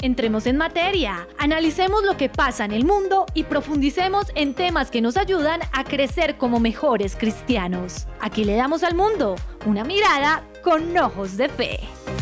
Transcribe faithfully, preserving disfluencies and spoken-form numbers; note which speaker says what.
Speaker 1: entremos en materia, analicemos lo que pasa en el mundo y profundicemos en temas que nos ayudan a crecer como mejores cristianos. Aquí le damos al mundo una mirada con ojos de fe.